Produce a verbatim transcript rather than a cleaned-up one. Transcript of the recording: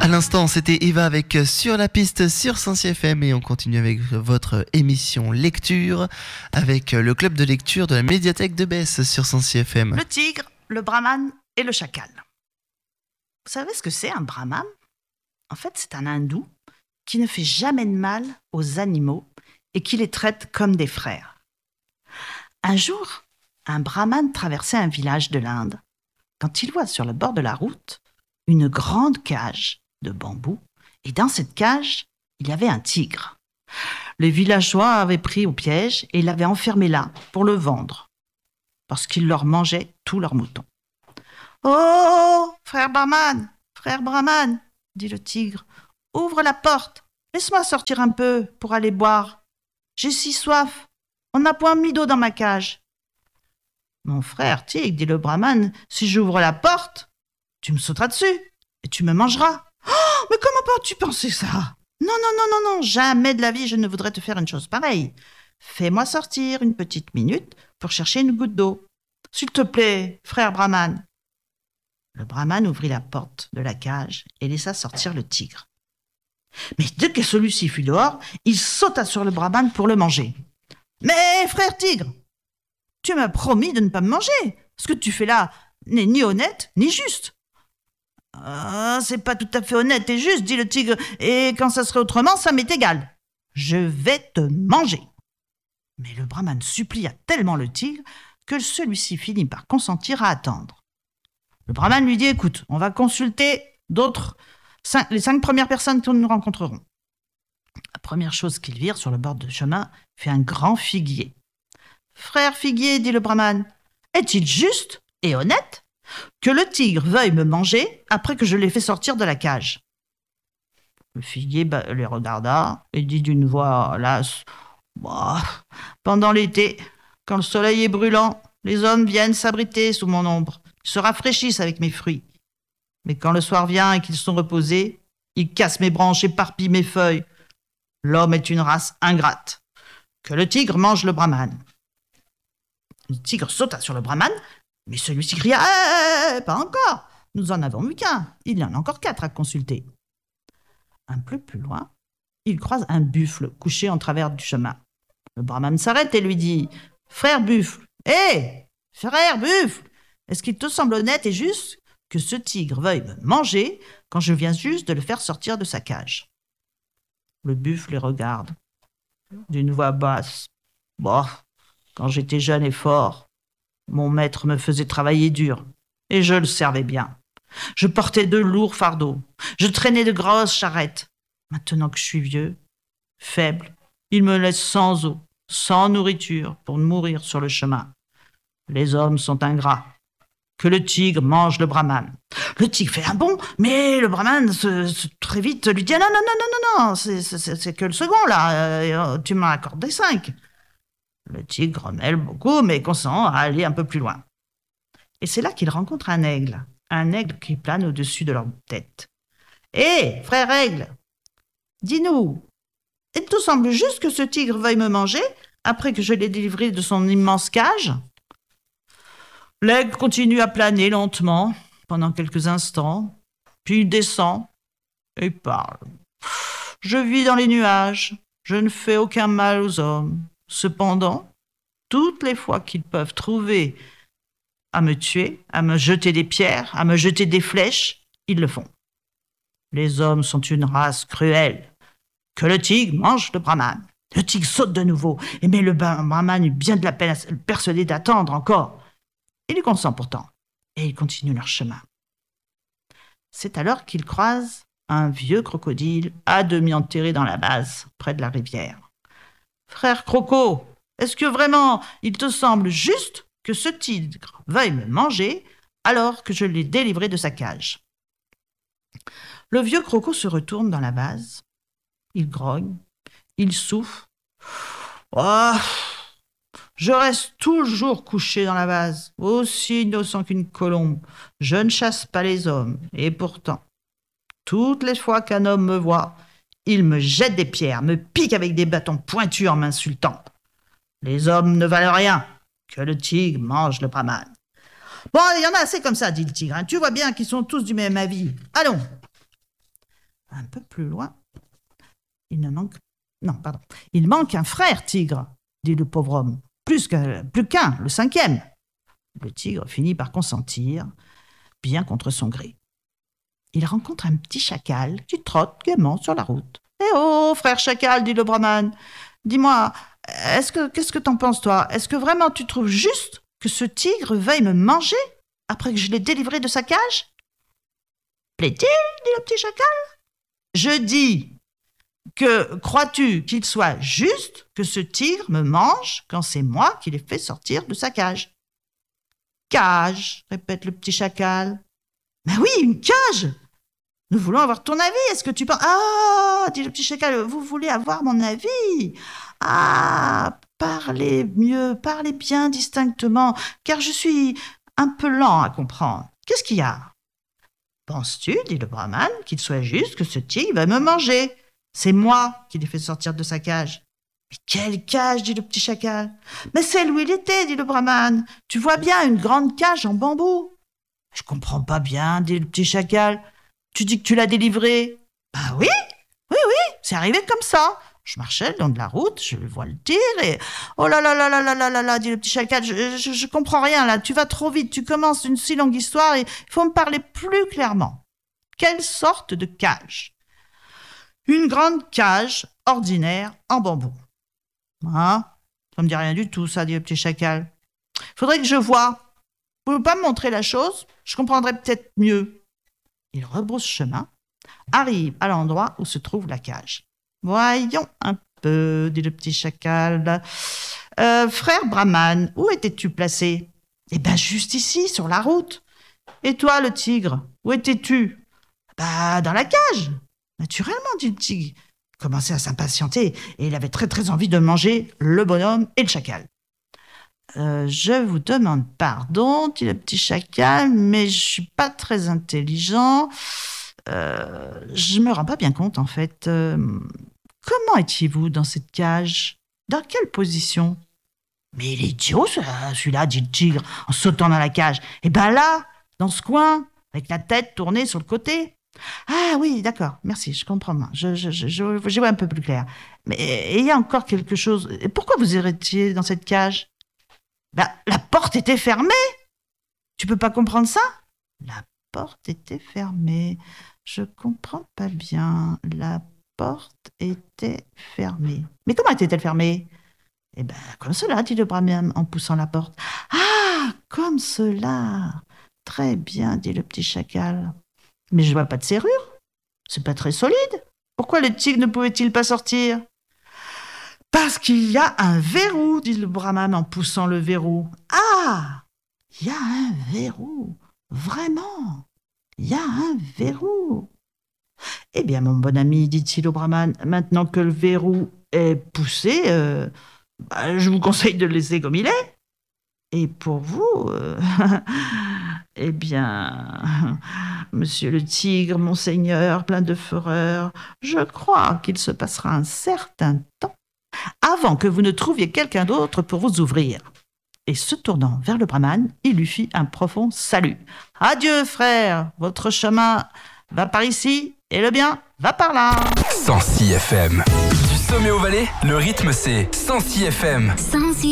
À l'instant, c'était Eva avec Sur la piste sur Cincy F M et on continue avec votre émission lecture avec le club de lecture de la médiathèque de Besse sur Cincy F M. Le tigre, le brahman et le chacal. Vous savez ce que c'est un brahman ? En fait, c'est un hindou qui ne fait jamais de mal aux animaux et qui les traite comme des frères. Un jour, un brahman traversait un village de l'Inde quand il voit sur le bord de la route une grande cage de bambou, et dans cette cage, il y avait un tigre. Les villageois avaient pris au piège et l'avaient enfermé là pour le vendre, parce qu'il leur mangeait tous leurs moutons. « Oh, frère Brahman, frère Brahman, dit le tigre, ouvre la porte, laisse-moi sortir un peu pour aller boire. J'ai si soif, on n'a point mis d'eau dans ma cage. » « Mon frère tigre, dit le Brahman, si j'ouvre la porte, tu me sauteras dessus et tu me mangeras. » « Oh, mais comment peux-tu penser ça ? Non, non, non, non, non, jamais de la vie je ne voudrais te faire une chose pareille. Fais-moi sortir une petite minute pour chercher une goutte d'eau. S'il te plaît, frère Brahman. » Le Brahman ouvrit la porte de la cage et laissa sortir le tigre. Mais dès que celui-ci fut dehors, il sauta sur le Brahman pour le manger. « Mais frère tigre, tu m'as promis de ne pas me manger. Ce que tu fais là n'est ni honnête ni juste. » « Ah, c'est pas tout à fait honnête et juste, dit le tigre, et quand ça serait autrement, ça m'est égal. Je vais te manger. » Mais le Brahman supplia tellement le tigre que celui-ci finit par consentir à attendre. Le Brahman lui dit « Écoute, on va consulter d'autres, cinq, les cinq premières personnes que nous rencontrerons. » La première chose qu'ils virent sur le bord du chemin fut un grand figuier. « Frère figuier, dit le Brahman, est-il juste et honnête que le tigre veuille me manger après que je l'ai fait sortir de la cage ?» Le figuier les regarda et dit d'une voix lasse bah, « Pendant l'été, quand le soleil est brûlant, les hommes viennent s'abriter sous mon ombre, ils se rafraîchissent avec mes fruits. Mais quand le soir vient et qu'ils sont reposés, ils cassent mes branches, éparpillent mes feuilles. L'homme est une race ingrate. Que le tigre mange le Brahman. » Le tigre sauta sur le Brahman, mais celui-ci cria eh, « Pas encore, nous en avons vu qu'un, il y en a encore quatre à consulter. » Un peu plus loin, il croise un buffle couché en travers du chemin. Le Brahman s'arrête et lui dit « Frère buffle, hé, hey, frère buffle, est-ce qu'il te semble honnête et juste que ce tigre veuille me manger quand je viens juste de le faire sortir de sa cage ?» Le buffle les regarde d'une voix basse. « Bon, quand j'étais jeune et fort, mon maître me faisait travailler dur, et je le servais bien. Je portais de lourds fardeaux, je traînais de grosses charrettes. Maintenant que je suis vieux, faible, il me laisse sans eau, sans nourriture, pour mourir sur le chemin. Les hommes sont ingrats. Que le tigre mange le Brahman. » Le tigre fait un bond, mais le Brahman, se, se, très vite, lui dit « Non, non, non, non, non, non, c'est, c'est, c'est que le second, là, tu m'en accordes des cinq. » Le tigre grommelle beaucoup, mais consent à aller un peu plus loin. Et c'est là qu'il rencontre un aigle, un aigle qui plane au-dessus de leur tête. « Hé, frère aigle, dis-nous, il te semble juste que ce tigre veuille me manger après que je l'ai délivré de son immense cage ?» L'aigle continue à planer lentement pendant quelques instants, puis il descend et parle. « Je vis dans les nuages, je ne fais aucun mal aux hommes. Cependant, toutes les fois qu'ils peuvent trouver à me tuer, à me jeter des pierres, à me jeter des flèches, ils le font. Les hommes sont une race cruelle. Que le tigre mange le Brahman. » Le tigre saute de nouveau, mais le Brahman eut bien de la peine à le persuader d'attendre encore. Il y consent pourtant, et ils continuent leur chemin. C'est alors qu'ils croisent un vieux crocodile à demi enterré dans la base, près de la rivière. « Frère Croco, est-ce que vraiment il te semble juste que ce tigre veuille me manger alors que je l'ai délivré de sa cage ?» Le vieux Croco se retourne dans la vase. Il grogne, il souffle. « Oh, je reste toujours couché dans la vase, aussi innocent qu'une colombe. Je ne chasse pas les hommes, et pourtant, toutes les fois qu'un homme me voit, il me jette des pierres, me pique avec des bâtons pointus en m'insultant. Les hommes ne valent rien, que le tigre mange le Brahman. » « Bon, il y en a assez comme ça, dit le tigre. Hein. Tu vois bien qu'ils sont tous du même avis. Allons. » Un peu plus loin, il ne manque... Non, pardon. Il manque un frère tigre, dit le pauvre homme. Plus qu'un, plus qu'un, le cinquième. Le tigre finit par consentir, bien contre son gré. Il rencontre un petit chacal qui trotte gaiement sur la route. « Eh oh, frère chacal, dit le brahman, dis-moi, est-ce que, qu'est-ce que t'en penses, toi? Est-ce que vraiment tu trouves juste que ce tigre veuille me manger après que je l'ai délivré de sa cage? » « Plaît-il, dit le petit chacal. « Je dis que crois-tu qu'il soit juste que ce tigre me mange quand c'est moi qui l'ai fait sortir de sa cage? »« Cage, répète le petit chacal. Ben oui, une cage. Nous voulons avoir ton avis. Est-ce que tu penses... Ah, dit le petit chacal, vous voulez avoir mon avis? Ah, parlez mieux, parlez bien distinctement, car je suis un peu lent à comprendre. Qu'est-ce qu'il y a? Penses-tu, dit le brahman, qu'il soit juste que ce tigre va me manger? C'est moi qui l'ai fait sortir de sa cage. Mais quelle cage, dit le petit chacal. Mais celle où il était, dit le brahman. Tu vois bien, une grande cage en bambou. Je comprends pas bien, dit le petit chacal. Tu dis que tu l'as délivré? Bah oui, oui, oui, c'est arrivé comme ça. Je marchais le long de la route, je le vois le tigre et... Oh là là là là là là là là, dit le petit chacal, je, je, je comprends rien là, tu vas trop vite, tu commences une si longue histoire et il faut me parler plus clairement. Quelle sorte de cage? Une grande cage ordinaire en bambou. Hein? Ça me dit rien du tout, ça, dit le petit chacal. Faudrait que je voie. Vous pouvez pas me montrer la chose? Je comprendrais peut-être mieux. Il rebrousse chemin, arrive à l'endroit où se trouve la cage. Voyons un peu, dit le petit chacal. Euh, frère Brahman, où étais-tu placé? Eh bien, juste ici, sur la route. Et toi, le tigre, où étais-tu? Bah, dans la cage. Naturellement, dit le tigre. Il commençait à s'impatienter et il avait très très envie de manger le bonhomme et le chacal. Euh, je vous demande pardon, dit le petit chacal, mais je suis pas très intelligent. Euh, je me rends pas bien compte, en fait. Euh, comment étiez-vous dans cette cage? Dans quelle position? Mais il est idiot, celui-là, dit le tigre, en sautant dans la cage. Eh ben là, dans ce coin, avec la tête tournée sur le côté. Ah oui, d'accord, merci, je comprends. Je, je, je, je, je vois un peu plus clair. Mais il y a encore quelque chose. Pourquoi vous étiez dans cette cage? Ben, la porte était fermée. Tu peux pas comprendre ça? La porte était fermée. Je comprends pas bien. La porte était fermée. Mais comment était-elle fermée? Eh ben, comme cela, dit le brahman en poussant la porte. Ah, comme cela. Très bien, dit le petit chacal. Mais je vois pas de serrure. C'est pas très solide. Pourquoi le tigre ne pouvait-il pas sortir? Parce qu'il y a un verrou, dit le brahman en poussant le verrou. Ah, il y a un verrou. Vraiment, il y a un verrou. Eh bien, mon bon ami, dit-il au brahman, maintenant que le verrou est poussé, euh, bah, je vous conseille de le laisser comme il est. Et pour vous, euh, eh bien, monsieur le tigre, monseigneur, plein de fureur, je crois qu'il se passera un certain temps avant que vous ne trouviez quelqu'un d'autre pour vous ouvrir. Et se tournant vers le brahman, il lui fit un profond salut. Adieu, frère, votre chemin va par ici et le bien va par là. cent six F M. Du sommet au Valais, le rythme c'est cent six F M. cent six